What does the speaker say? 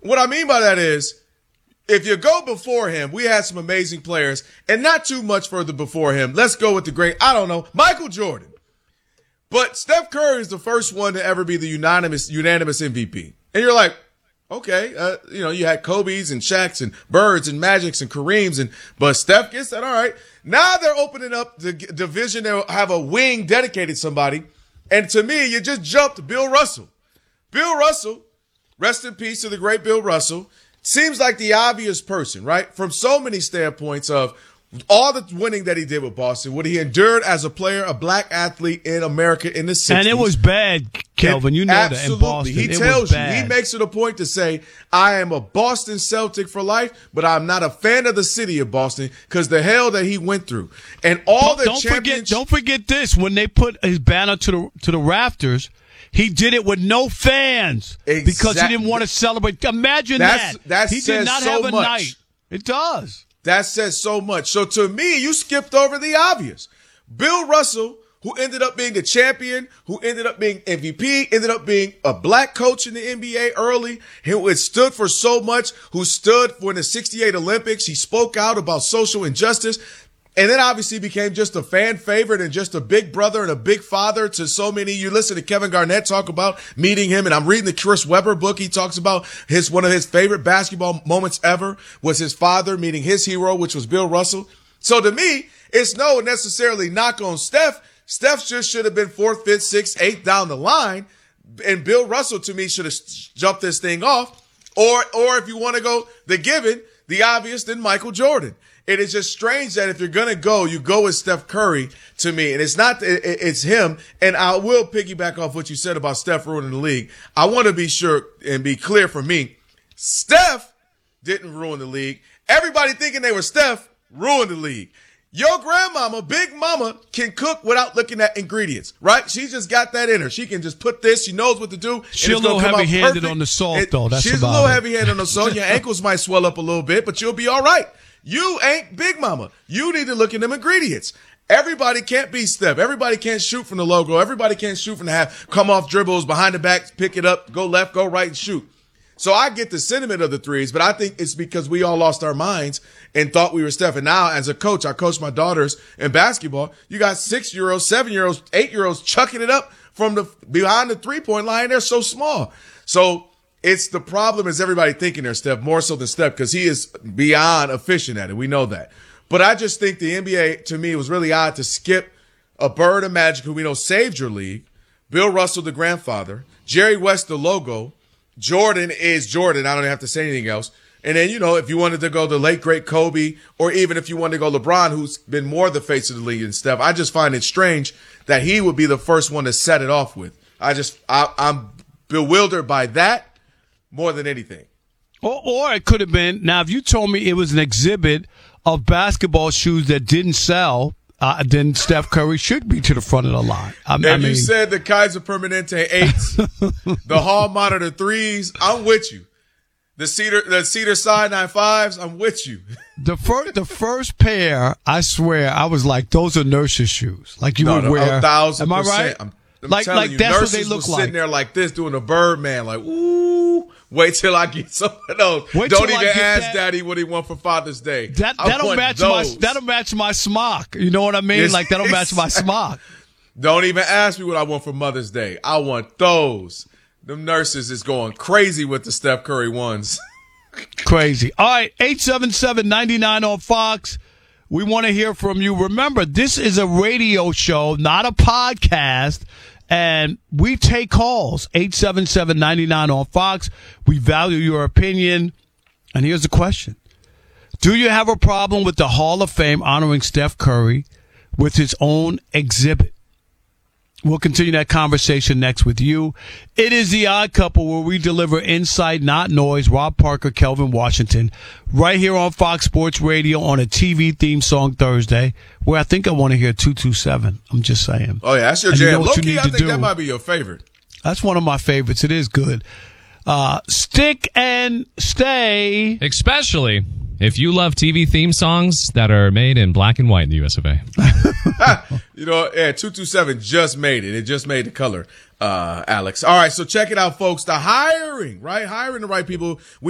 what I mean by that is, if you go before him, we had some amazing players, and not too much further before him. Let's go with the great, Michael Jordan. But Steph Curry is the first one to ever be the unanimous MVP. And you're like, okay, you had Kobe's and Shaq's and Birds and Magic's and Kareem's, but Steph gets that. All right. Now they're opening up the division. They'll have a wing dedicated to somebody. And to me, you just jumped Bill Russell. Bill Russell, rest in peace to the great Bill Russell, seems like the obvious person, right? From so many standpoints of all the winning that he did with Boston, what he endured as a player, a black athlete in America in the 60s. And it was bad, Kelvin. You know that in Boston. He tells you, he makes it a point to say, I am a Boston Celtic for life, but I'm not a fan of the city of Boston because the hell that he went through. And Don't forget this. When they put his banner to the rafters, he did it with no fans because he didn't want to celebrate. Imagine that. He did not have a night. It does. That says so much. So to me, you skipped over the obvious. Bill Russell, who ended up being a champion, who ended up being MVP, ended up being a black coach in the NBA early, who had stood for so much, who stood for the 68 Olympics. He spoke out about social injustice. And then obviously became just a fan favorite and just a big brother and a big father to so many. You listen to Kevin Garnett talk about meeting him, and I'm reading the Chris Webber book. He talks about one of his favorite basketball moments ever was his father meeting his hero, which was Bill Russell. So to me, it's no necessarily knock on Steph. Steph just should have been 4th, 5th, 6th, 8th down the line. And Bill Russell, to me, should have jumped this thing off. Or if you want to go the obvious, then Michael Jordan. It is just strange that if you're going to go, you go with Steph Curry to me. And it's him. And I will piggyback off what you said about Steph ruining the league. I want to be sure and be clear for me. Steph didn't ruin the league. Everybody thinking they were Steph ruined the league. Your grandmama, Big Mama, can cook without looking at ingredients, right? She just got that in her. She can just put this. She knows what to do. She's a little heavy-handed on the salt, though. She's a little heavy-handed on the salt. Your ankles might swell up a little bit, but you'll be all right. You ain't Big Mama. You need to look at them ingredients. Everybody can't be Steph. Everybody can't shoot from the logo. Everybody can't shoot from the half, come off dribbles, behind the back, pick it up, go left, go right, and shoot. So I get the sentiment of the threes, but I think it's because we all lost our minds and thought we were Steph. And now as a coach, I coach my daughters in basketball. You got 6-year-olds, 7-year-olds, 8-year-olds chucking it up from behind the 3-point line. They're so small. So it's the problem is everybody thinking they're Steph more so than Steph because he is beyond efficient at it. We know that. But I just think the NBA, to me, was really odd to skip a Bird and Magic, who we know saved your league, Bill Russell, the grandfather, Jerry West, the logo, Jordan is Jordan. I don't have to say anything else. And then, if you wanted to go the late, great Kobe, or even if you wanted to go LeBron, who's been more the face of the league than Steph, I just find it strange that he would be the first one to set it off with. I'm bewildered by that. More than anything. Or it could have been, now if you told me it was an exhibit of basketball shoes that didn't sell, then Steph Curry should be to the front of the line. You said the Kaiser Permanente 8s, the Hall Monitor 3s, I'm with you. The Cedar Side 95s, I'm with you. The first pair, I swear, I was like, those are nurses' shoes. Like you would wear. 1,000%. Am I right? I'm telling you, that's what they look was like. Sitting there like this, doing a Birdman, like, ooh, wait till I get some of those. Don't even ask Daddy what he want for Father's Day. That'll match my smock. You know what I mean? Like, that'll match my smock. Don't even ask me what I want for Mother's Day. I want those. Them nurses is going crazy with the Steph Curry ones. Crazy. All right, 877-99 on Fox. We want to hear from you. Remember, this is a radio show, not a podcast, and we take calls. 877-99 on Fox. We value your opinion. And here's the question. Do you have a problem with the Hall of Fame honoring Steph Curry with his own exhibit? We'll continue that conversation next with you. It is The Odd Couple, where we deliver insight, not noise. Rob Parker, Kelvin Washington, right here on Fox Sports Radio on a TV theme song Thursday, where I think I want to hear 227. I'm just saying. Oh, yeah, that's your jam. Low-key, I think that might be your favorite. That's one of my favorites. It is good. Stick and stay. Especially if you love TV theme songs that are made in black and white in the US of A. 227 just made it. It just made the color, Alex. All right, so check it out, folks. The hiring, right? Hiring the right people.